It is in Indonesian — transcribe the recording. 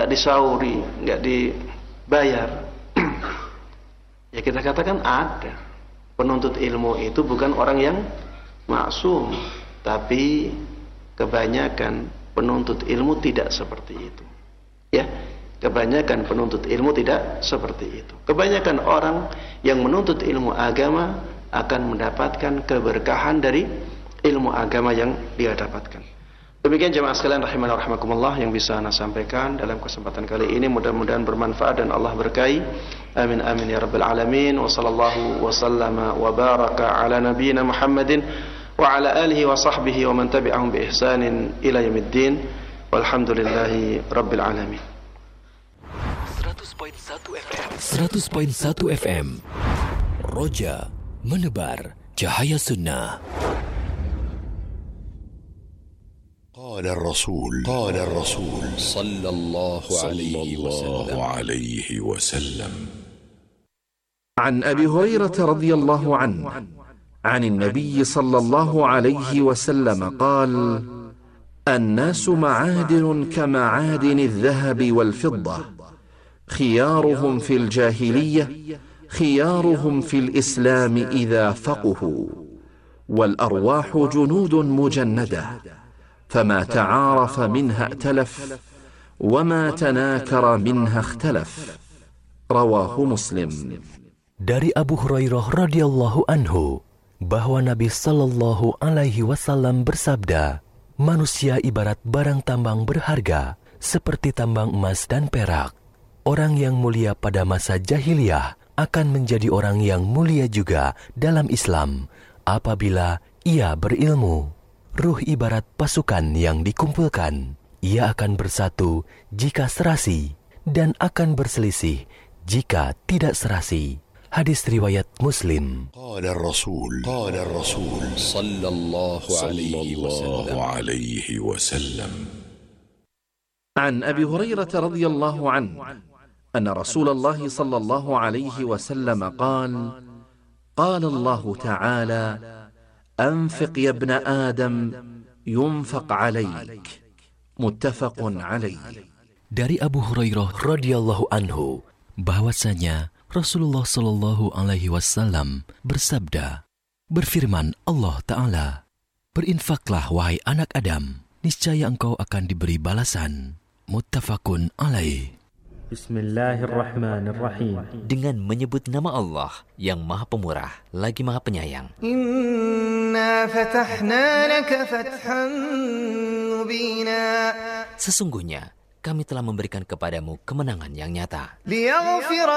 nggak disauri, nggak dibayar, ya kita katakan ada. Penuntut ilmu itu bukan orang yang maksum, tapi kebanyakan penuntut ilmu tidak seperti itu. Ya, kebanyakan penuntut ilmu tidak seperti itu. Kebanyakan orang yang menuntut ilmu agama akan mendapatkan keberkahan dari ilmu agama yang dia dapatkan. Demikian jemaah sekalian rahimani wa rahimakumullah yang bisa ana sampaikan dalam kesempatan kali ini, mudah-mudahan bermanfaat dan Allah berkahi. Amin amin ya rabbal alamin. Wa sallallahu wa sallama wa baraka ala nabiyyina Muhammadin wa ala alihi wa sahbihi wa man tabi'ahum bi ihsanin ila yaumiddin. Walhamdulillahi rabbil alamin. 100.1 FM Roja menebar cahaya sunnah. قال الرسول صلى الله عليه وسلم عن أبي هريرة رضي الله عنه عن النبي صلى الله عليه وسلم قال: الناس معادن كمعادن الذهب والفضة، خيارهم في الجاهلية خيارهم في الإسلام إذا فقهوا، والأرواح جنود مجندة، فما تعارف منها ائتلف وما تناكر منها اختلف. رواه مسلم. Dari Abu Hurairah radhiyallahu anhu bahwa Nabi sallallahu alaihi wasallam bersabda, manusia ibarat barang tambang berharga seperti tambang emas dan perak. Orang yang mulia pada masa jahiliyah akan menjadi orang yang mulia juga dalam Islam apabila ia berilmu. Ruh ibarat pasukan yang dikumpulkan. Ia akan bersatu jika serasi dan akan berselisih jika tidak serasi. Hadis riwayat Muslim. قال الرسول صلى الله عليه وسلم عن أبي هريرة رضي الله عنه أن رسول الله صلى الله عليه وسلم قال: قال الله تعالى: أنفق يا ابن آدم ينفق عليك. متفق عليه. Dari Abu Hurairah radhiyallahu anhu bahwasanya Rasulullah sallallahu alaihi wasallam bersabda, berfirman Allah Ta'ala, berinfaklah wahai anak Adam, niscaya engkau akan diberi balasan. Muttafaqun alaih. Bismillahirrahmanirrahim. Dengan menyebut nama Allah yang Maha Pemurah lagi Maha Penyayang. Inna fatahna laka fathan mubina. Sesungguhnya kami telah memberikan kepadamu kemenangan yang nyata.